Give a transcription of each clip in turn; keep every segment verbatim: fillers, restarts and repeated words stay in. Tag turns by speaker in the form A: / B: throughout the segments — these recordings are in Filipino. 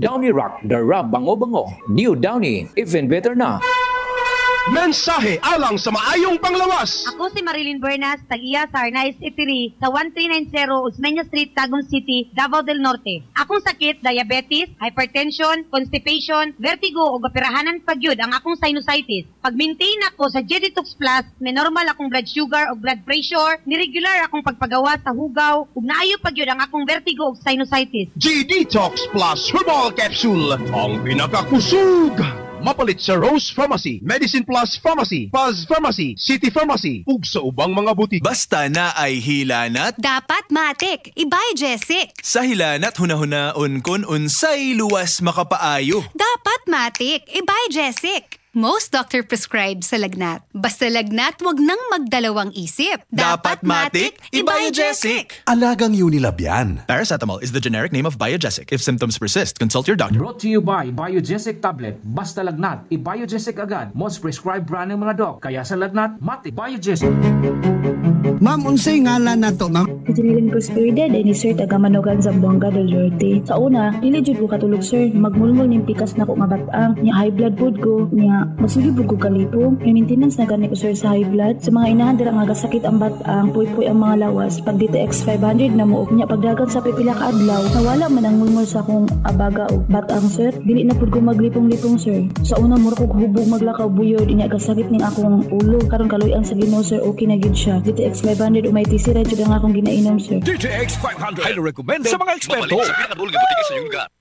A: Downy Rock, dara bango-bango. New Downy, even better na.
B: Mensahe alang sa maayong panglawas.
C: Ako si Marilyn Buenas, tag-iya sa Arnaiz Eatery sa one three nine zero Osmeña Street, Tagum City, Davao del Norte. Akong sakit, diabetes, hypertension, constipation, vertigo o gapirahanan pagyud ang akong sinusitis. Pag-maintain ako sa G-Detox Plus, may normal akong blood sugar o blood pressure, ni-regular akong pagpagawa sa hugaw, ug naayo pagyud ang akong vertigo o sinusitis.
B: G-Detox Plus Herbal Capsule, ang pinakakusog. Mapalit sa Rose Pharmacy, Medicine Plus Pharmacy, Paz Pharmacy, City Pharmacy, ug sa ubang mga butik.
D: Basta na ay hilanat,
E: dapat matik, ibay Jessic.
D: sa hilanat hunahuna-on kon unsay luwas makapaayo.
E: Dapat matik, ibay Jessic. Most doctor prescribed sa lagnat. Basta lagnat, wag nang magdalawang isip.
D: Dapat matik, ibay Jessic.
F: Alagang Unilab yan.
D: Paracetamol is the generic name of Biogesic. If symptoms persist, consult your doctor.
A: Brought to you by Biogesic Tablet. Basta lagnat, i-Biogesic agad. Most prescribed brand ng mga dok. Kaya sa lagnat, mati Biogesic.
G: Ma'am, unsay ngalan na to, ma'am?
H: Jilin Prosperida, ni Sir Tagamanogan Zamboanga del Norte. Sa una, dili jud ko katulog sir, magmulmul ning pikas na ko nga batang, nya high blood pod ko, nya masulibog ko kalipo. May maintenance na gani ko sir sa high blood. Sa mga inahan dira nga gasakit ang batang, puy-puy ang mga lawas, pag D T X five hundred na mo, nya pagdagan sa pipila ka adlaw, nawala man ang mulmul sa akong abaga o batang sir. Dili na pod ko maglipong-lipong sir. Sa una mura ko hubog maglakaw buyod, nya gasakit ning akong ulo. Karon kaloy-an sa Ginoo sir, okay na gid siya. D T X five hundred umay tisira jud ang akong ginainom sir.
B: D T X five hundred, highly recommended sa mga eksperto.
I: Mapalit sa pinakadulong nga butik sa iyong lugar.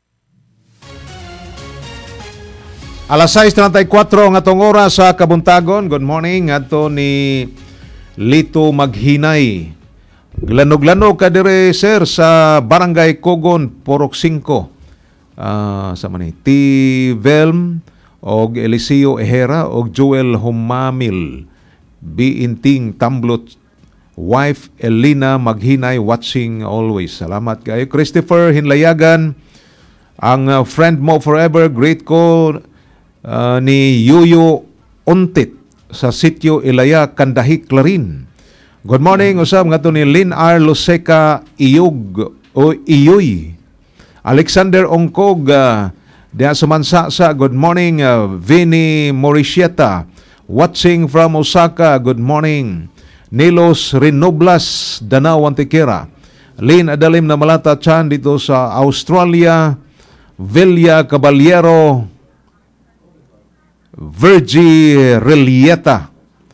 J: Alas sais treinta y cuatro nga tong oras sa Kabuntagon. Good morning ato ni Lito Maghinay. Glanog-lanog ka dire sir sa Barangay Cogon, Porok cinco. Uh, sa man ni T. Velm og Eliseo Ehera og Joel Humamil. Biinting Tamblot wife Elena Maghinay watching always. Salamat kayo. Christopher Hinlayagan, ang uh, friend mo forever, great ko uh, ni Yuyo Untit sa sitio Ilaya, Kandahi, Clarin. Good morning, usab nga to ni Lin R. Luseca Iyog o Iyoy. Alexander Ongkog uh, diya sa Mansasa. Good morning, uh, Vinny Moricieta watching from Osaka. Good morning. Nilos Renoblas, Danau, Antiquera. Lynn Adalim na Malata Chan dito sa Australia. Villa Caballero. Virgie Relieta.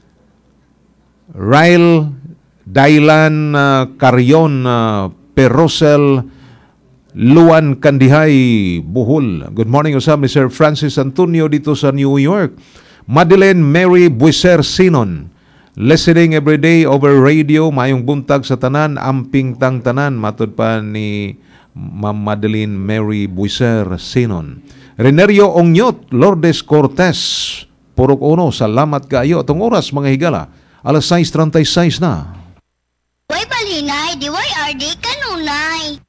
J: Ryle Dailan uh, Carion uh, Perosel Luan Kandihay, Bohol. Good morning usab ni Sir Francis Antonio dito sa New York. Madeleine Mary Buiser Sinon, listening every day over radio. Mayong buntag sa tanan, amping tang tanan, matod pa ni Ma'am Madeleine Mary Buiser Sinon. Renerio Onyot, Lourdes Cortez, Purok Uno, salamat kayo. Itong oras mga higala, alas sais treinta y seis na.
K: Way balingay, di way R D kanunay.